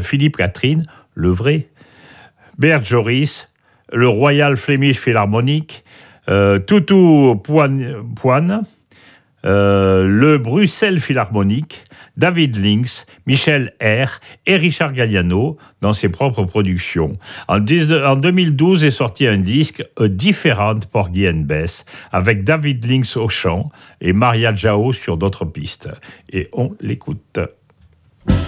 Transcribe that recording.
Philippe Catherine, le vrai, Bert Joris, le Royal Flemish Philharmonic, Toutou Poine, le Bruxelles Philharmonic, David Links, Michel R. et Richard Galliano dans ses propres productions. En 2012 est sorti un disque A Different Porgy and Bess avec David Links au chant et Maria Jao sur d'autres pistes. Et on l'écoute.